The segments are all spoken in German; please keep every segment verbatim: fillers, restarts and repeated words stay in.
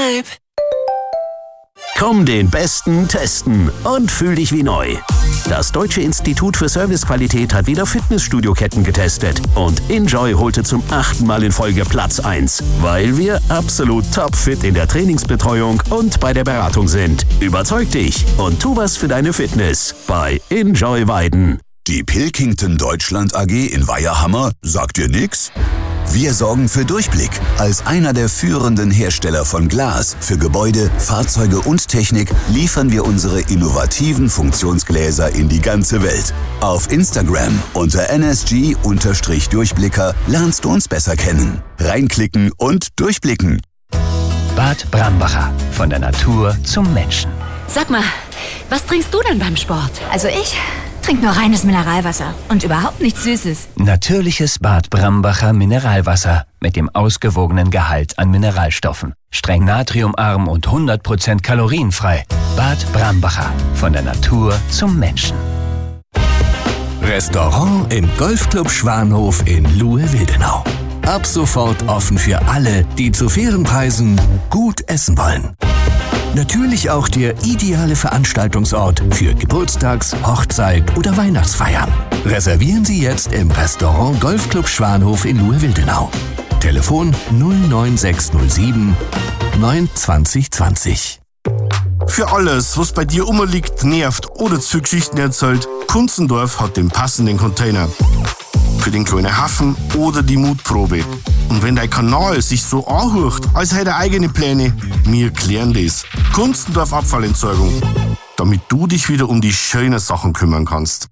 Bleib! Komm den Besten testen und fühl dich wie neu. Das Deutsche Institut für Servicequalität hat wieder Fitnessstudio-Ketten getestet und Enjoy holte zum achten Mal in Folge Platz eins, weil wir absolut topfit in der Trainingsbetreuung und bei der Beratung sind. Überzeug dich und tu was für deine Fitness bei Enjoy Weiden. Die Pilkington Deutschland A G in Weiherhammer sagt dir nix? Wir sorgen für Durchblick. Als einer der führenden Hersteller von Glas für Gebäude, Fahrzeuge und Technik liefern wir unsere innovativen Funktionsgläser in die ganze Welt. Auf Instagram unter N S G Durchblicker lernst du uns besser kennen. Reinklicken und durchblicken. Bad Brambacher. Von der Natur zum Menschen. Sag mal, was trinkst du denn beim Sport? Also ich trink nur reines Mineralwasser und überhaupt nichts Süßes. Natürliches Bad Brambacher Mineralwasser mit dem ausgewogenen Gehalt an Mineralstoffen. Streng natriumarm und hundert Prozent kalorienfrei. Bad Brambacher. Von der Natur zum Menschen. Restaurant im Golfclub Schwanhof in Luhe-Wildenau. Ab sofort offen für alle, die zu fairen Preisen gut essen wollen. Natürlich auch der ideale Veranstaltungsort für Geburtstags-, Hochzeit- oder Weihnachtsfeiern. Reservieren Sie jetzt im Restaurant Golfclub Schwanhof in Luhe-Wildenau. Telefon null neun sechs null sieben neun zwanzig zwanzig. Für alles, was bei dir umliegt, nervt oder zu Geschichten erzählt, Kunzendorf hat den passenden Container. Für den kleinen Hafen oder die Mutprobe. Und wenn dein Kanal sich so anhört, als hätte er eigene Pläne, wir klären das. Kunzendorf Abfallentsorgung. Damit du dich wieder um die schönen Sachen kümmern kannst.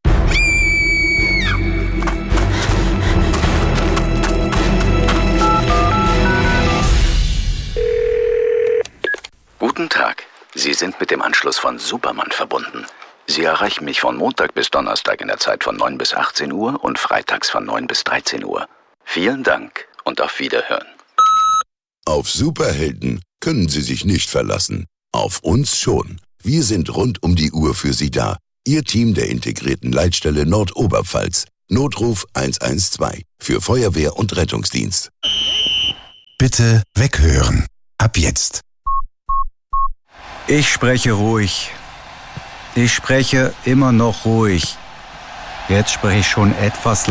Guten Tag. Sie sind mit dem Anschluss von Superman verbunden. Sie erreichen mich von Montag bis Donnerstag in der Zeit von neun bis achtzehn Uhr und freitags von neun bis dreizehn Uhr. Vielen Dank und auf Wiederhören. Auf Superhelden können Sie sich nicht verlassen. Auf uns schon. Wir sind rund um die Uhr für Sie da. Ihr Team der integrierten Leitstelle Nordoberpfalz. Notruf eins eins zwei für Feuerwehr und Rettungsdienst. Bitte weghören. Ab jetzt. Ich spreche ruhig. Ich spreche immer noch ruhig. Jetzt spreche ich schon etwas